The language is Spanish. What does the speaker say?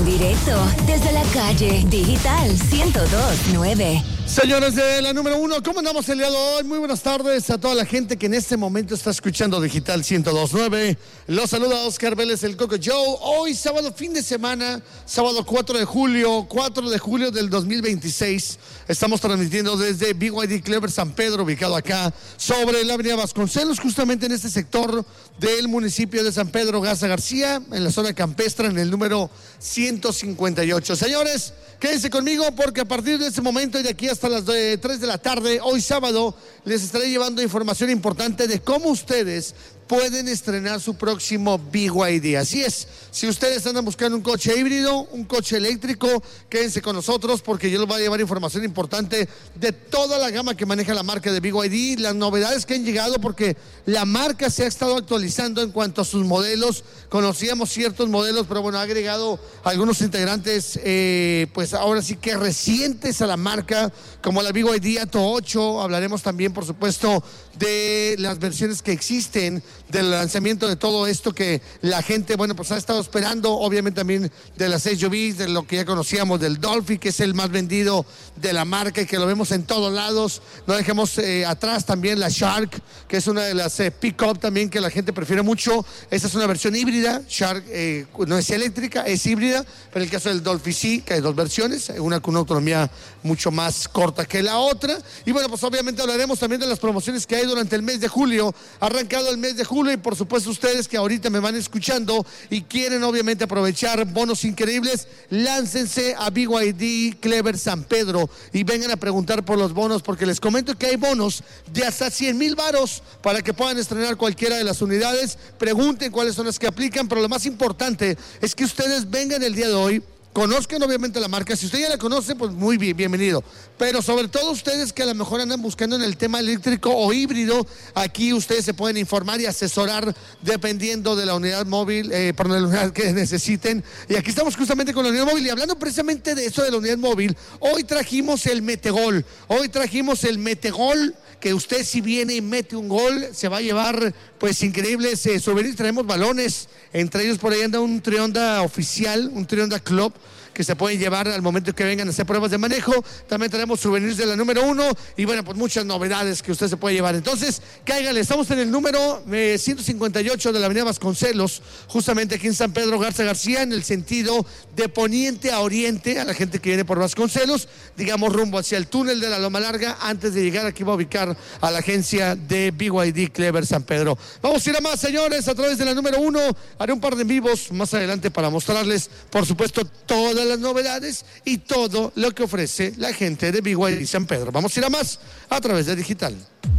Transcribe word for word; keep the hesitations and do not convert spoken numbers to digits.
En directo, desde la calle Digital ciento dos punto nueve. Señores de la número uno, ¿cómo andamos el día de hoy? Muy buenas tardes a toda la gente que en este momento está escuchando Digital ciento dos punto nueve. Los saluda Oscar Vélez, el Coco Joe. Hoy, sábado, fin de semana, sábado cuatro de julio, cuatro de julio del dos mil veintiséis. Estamos transmitiendo desde B Y D Clever San Pedro, ubicado acá sobre la avenida Vasconcelos, justamente en este sector del municipio de San Pedro Garza García, en la zona campestre, en el número ciento cincuenta y ocho. Señores, quédense conmigo porque a partir de este momento y de aquí hasta las tres de la tarde, hoy sábado, les estaré llevando información importante de cómo ustedes pueden estrenar su próximo B Y D. Así es, si ustedes andan buscando un coche híbrido, un coche eléctrico, quédense con nosotros porque yo les voy a llevar información importante de toda la gama que maneja la marca de B Y D, las novedades que han llegado, porque la marca se ha estado actualizando en cuanto a sus modelos. Conocíamos ciertos modelos, pero bueno, ha agregado algunos integrantes, eh, pues ahora sí que recientes a la marca, como la B Y D Atto ocho. Hablaremos también, por supuesto, de las versiones que existen, del lanzamiento de todo esto que la gente, bueno, pues ha estado esperando. Obviamente también de las S U Vs, de lo que ya conocíamos, del Dolphin, que es el más vendido de la marca y que lo vemos en todos lados. No dejemos eh, atrás también la Shark, que es una de las eh, pick-up también que la gente prefiere mucho. Esta es una versión híbrida. Shark eh, no es eléctrica, es híbrida, pero en el caso del Dolphin sí, que hay dos versiones, una con una autonomía mucho más corta que la otra. Y bueno, pues obviamente hablaremos también de las promociones que hay durante el mes de julio. Ha arrancado el mes de julio y por supuesto ustedes que ahorita me van escuchando y quieren obviamente aprovechar bonos increíbles, láncense a B Y D Clever San Pedro y vengan a preguntar por los bonos, porque les comento que hay bonos de hasta cien mil varos para que puedan estrenar cualquiera de las unidades. Pregunten cuáles son las que aplican, pero lo más importante es que ustedes vengan el día de hoy, conozcan obviamente la marca. Si usted ya la conoce, pues muy bien, bienvenido. Pero sobre todo ustedes que a lo mejor andan buscando en el tema eléctrico o híbrido, aquí ustedes se pueden informar y asesorar dependiendo de la unidad móvil, eh, por la unidad que necesiten. Y aquí estamos justamente con la unidad móvil y hablando precisamente de eso de la unidad móvil. Hoy trajimos el Metegol, hoy trajimos el Metegol, que usted si viene y mete un gol, se va a llevar pues increíbles eh, souvenirs. Traemos balones, entre ellos por ahí anda un Trionda oficial, un Trionda Club, que se pueden llevar al momento que vengan a hacer pruebas de manejo. También tenemos souvenirs de la número uno y bueno, pues muchas novedades que usted se puede llevar. Entonces, cáigale, estamos en el número eh, ciento cincuenta y ocho de la avenida Vasconcelos, justamente aquí en San Pedro Garza García, en el sentido de poniente a oriente, a la gente que viene por Vasconcelos, digamos rumbo hacia el túnel de la Loma Larga. Antes de llegar aquí va a ubicar a la agencia de B Y D Clever San Pedro. Vamos a ir a más, señores, a través de la número uno. Haré un par de en vivos más adelante para mostrarles, por supuesto, todas las novedades y todo lo que ofrece la gente de B Y D San Pedro. Vamos a ir a más a través de Digital.